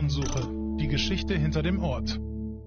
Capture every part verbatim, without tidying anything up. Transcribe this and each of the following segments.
Spurensuche. Die Geschichte hinter dem Ort.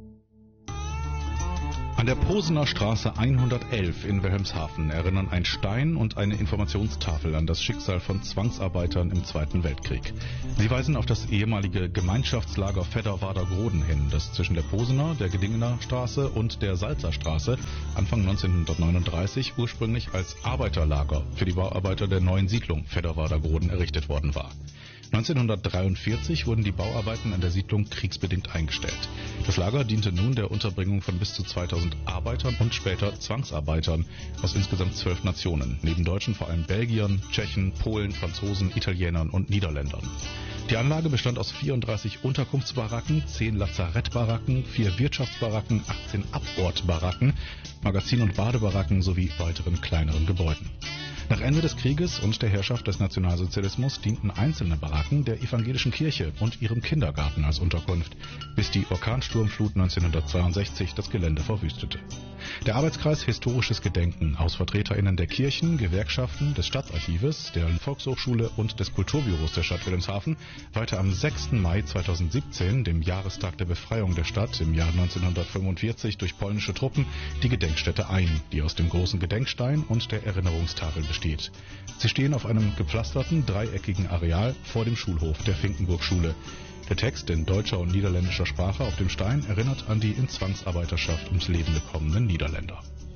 An der Posener Straße hundertelf in Wilhelmshaven erinnern ein Stein und eine Informationstafel an das Schicksal von Zwangsarbeitern im Zweiten Weltkrieg. Sie weisen auf das ehemalige Gemeinschaftslager Fedderwarder-Groden hin, das zwischen der Posener, der Gedingener Straße und der Salzer Straße Anfang neunzehnhundertneununddreißig ursprünglich als Arbeiterlager für die Bauarbeiter der neuen Siedlung Fedderwarder-Groden errichtet worden war. neunzehnhundertdreiundvierzig wurden die Bauarbeiten an der Siedlung kriegsbedingt eingestellt. Das Lager diente nun der Unterbringung von bis zu zweitausend Arbeitern und später Zwangsarbeitern aus insgesamt zwölf Nationen, neben Deutschen vor allem Belgiern, Tschechen, Polen, Franzosen, Italienern und Niederländern. Die Anlage bestand aus vierunddreißig Unterkunftsbaracken, zehn Lazarettbaracken, vier Wirtschaftsbaracken, achtzehn Abortbaracken, Magazin- und Badebaracken sowie weiteren kleineren Gebäuden. Nach Ende des Krieges und der Herrschaft des Nationalsozialismus dienten einzelne Baracken der evangelischen Kirche und ihrem Kindergarten als Unterkunft, bis die Orkansturmflut neunzehnhundertzweiundsechzig das Gelände verwüstete. Der Arbeitskreis Historisches Gedenken aus VertreterInnen der Kirchen, Gewerkschaften, des Stadtarchives, der Volkshochschule und des Kulturbüros der Stadt Wilhelmshaven weihte am sechsten Mai zweitausendsiebzehn, dem Jahrestag der Befreiung der Stadt im Jahr neunzehnhundertfünfundvierzig durch polnische Truppen, die Gedenkstätte ein, die aus dem großen Gedenkstein und der Erinnerungstafel besteht. Sie stehen auf einem gepflasterten, dreieckigen Areal vor dem Schulhof der Finkenburg-Schule. Der Text in deutscher und niederländischer Sprache auf dem Stein erinnert an die in Zwangsarbeiterschaft ums Leben gekommenen Niederländer.